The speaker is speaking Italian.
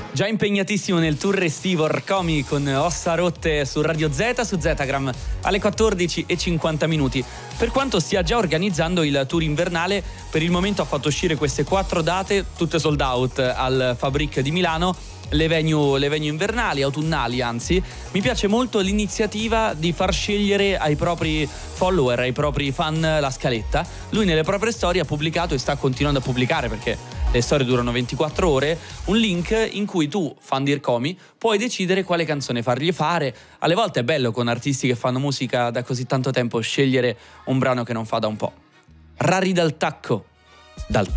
Già impegnatissimo nel tour estivo Rkomi con Ossa Rotte su Radio Z, su Zetagram alle 14:50. Per quanto stia già organizzando il tour invernale, per il momento ha fatto uscire queste 4 date, tutte sold out al Fabric di Milano, le venue invernali, autunnali anzi. Mi piace molto l'iniziativa di far scegliere ai propri follower, ai propri fan la scaletta. Lui nelle proprie storie ha pubblicato e sta continuando a pubblicare, perché le storie durano 24 ore, un link in cui tu, fan di Rkomi, puoi decidere quale canzone fargli fare. Alle volte è bello con artisti che fanno musica da così tanto tempo scegliere un brano che non fa da un po'. Rari dal tacco.